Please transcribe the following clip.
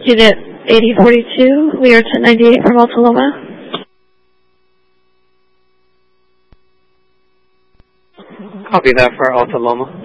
Unit 8042, we are 1098 from Alta Loma. Copy that for Alta Loma.